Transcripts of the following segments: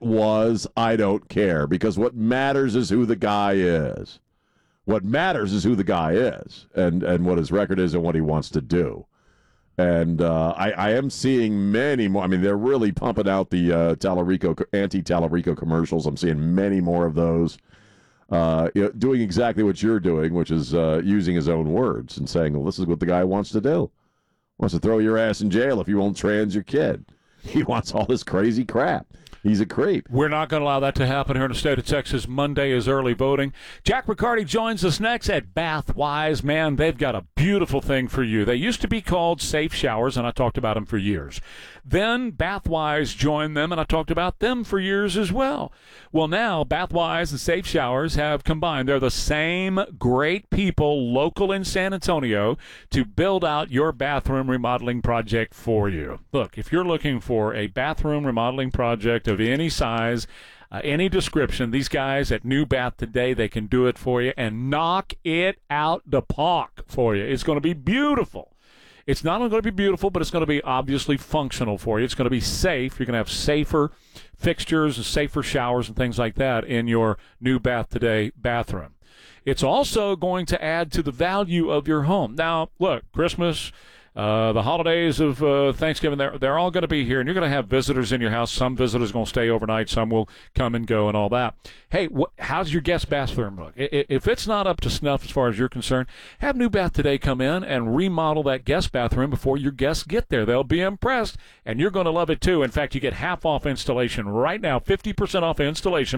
was, I don't care, because what matters is who the guy is. What matters is who the guy is and what his record is and what he wants to do. And I am seeing many more. I mean, they're really pumping out the anti-Tallarico commercials. I'm seeing many more of those. Doing exactly what you're doing, which is using his own words and saying, well, this is what the guy wants to do. Wants to throw your ass in jail if you won't trans your kid. He wants all this crazy crap. He's a creep. We're not going to allow that to happen here in the state of Texas. Monday is early voting. Jack Riccardi joins us next at Bathwise. Man, they've got a beautiful thing for you. They used to be called Safe Showers, and I talked about them for years. Then Bathwise joined them, and I talked about them for years as well. Well, now Bathwise and Safe Showers have combined. They're the same great people local in San Antonio to build out your bathroom remodeling project for you. Look, if you're looking for a bathroom remodeling project of any size, any description, these guys at New Bath Today, they can do it for you and knock it out the park for you. It's going to be beautiful. It's not only going to be beautiful, but it's going to be obviously functional for you. It's going to be safe. You're going to have safer fixtures and safer showers and things like that in your New Bath Today bathroom. It's also going to add to the value of your home. Now, look, Christmas, the holidays of Thanksgiving, they're all going to be here, and you're going to have visitors in your house. Some visitors are going to stay overnight. Some will come and go and all that. Hey, how's your guest bathroom look? If it's not up to snuff as far as you're concerned, have New Bath Today come in and remodel that guest bathroom before your guests get there. They'll be impressed, and you're going to love it too. In fact, you get half off installation right now, 50% off installation,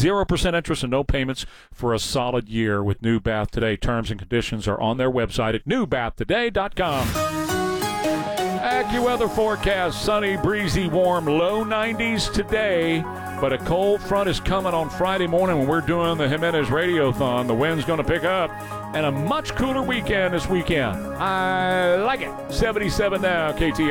0% interest and no payments for a solid year with New Bath Today. Terms and conditions are on their website at newbathtoday.com. AccuWeather forecast, sunny, breezy, warm, low 90s today, but a cold front is coming on Friday morning when we're doing the Jimenez Radiothon. The wind's going to pick up, and a much cooler weekend this weekend. I like it. 77 now,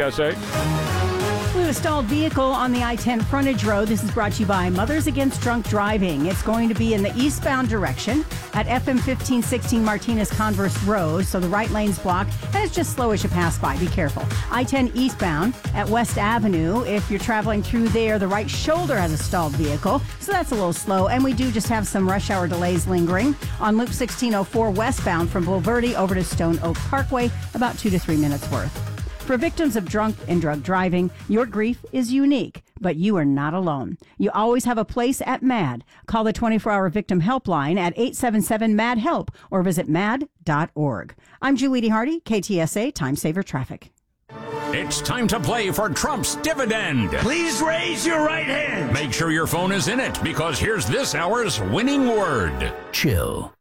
KTSA. We have a stalled vehicle on the I-10 frontage road. This is brought to you by Mothers Against Drunk Driving. It's going to be in the eastbound direction at FM 1516 Martinez Converse Road, so the right lane's blocked, and it's just slow as you pass by. Be careful. I-10 eastbound at West Avenue. If you're traveling through there, the right shoulder has a stalled vehicle, so that's a little slow, and we do just have some rush hour delays lingering on Loop 1604 westbound from Bulverde over to Stone Oak Parkway, about 2 to 3 minutes worth. For victims of drunk and drug driving, your grief is unique, but you are not alone. You always have a place at MAD. Call the 24-hour victim helpline at 877-MAD-HELP or visit mad.org. I'm Julie Hardy, KTSA Time Saver Traffic. It's time to play for Trump's dividend. Please raise your right hand. Make sure your phone is in it, because here's this hour's winning word. Chill.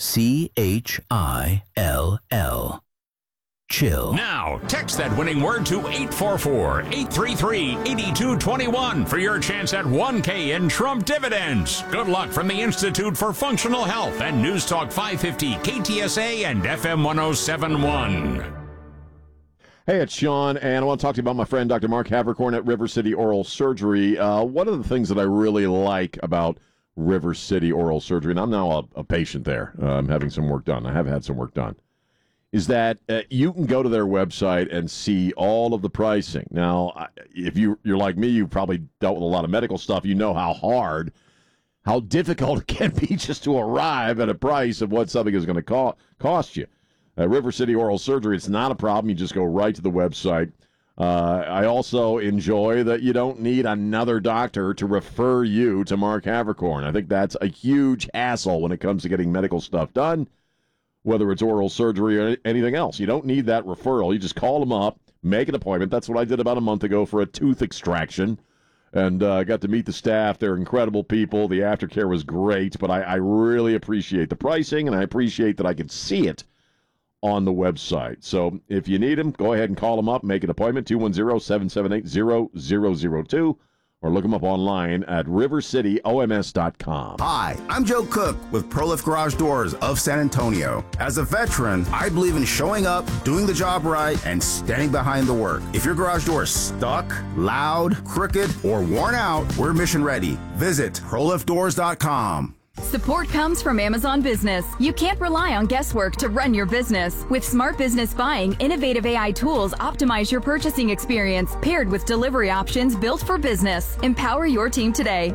CHILL. Chill. Now, text that winning word to 844-833-8221 for your chance at $1K in Trump dividends. Good luck from the Institute for Functional Health and News Talk 550, KTSA and FM 1071. Hey, it's Sean, and I want to talk to you about my friend Dr. Mark Havercorn at River City Oral Surgery. One of the things that I really like about River City Oral Surgery, and I'm now a patient there. I'm having some work done. I have had some work done. Is that you can go to their website and see all of the pricing. Now, if you're like me, you've probably dealt with a lot of medical stuff. You know how difficult it can be just to arrive at a price of what something is going to cost you. River City Oral Surgery, it's not a problem. You just go right to the website. I also enjoy that you don't need another doctor to refer you to Mark Havercorn. I think that's a huge hassle when it comes to getting medical stuff done, whether it's oral surgery or anything else. You don't need that referral. You just call them up, make an appointment. That's what I did about a month ago for a tooth extraction, and got to meet the staff. They're incredible people. The aftercare was great, but I really appreciate the pricing, and I appreciate that I could see it on the website. So if you need them, go ahead and call them up, make an appointment, 210-778-0002. Or look them up online at rivercityoms.com. Hi, I'm Joe Cook with ProLift Garage Doors of San Antonio. As a veteran, I believe in showing up, doing the job right, and standing behind the work. If your garage door is stuck, loud, crooked, or worn out, we're mission ready. Visit ProLiftDoors.com. Support comes from Amazon Business. You can't rely on guesswork to run your business. With Smart Business Buying, innovative AI tools optimize your purchasing experience, paired with delivery options built for business. Empower your team today.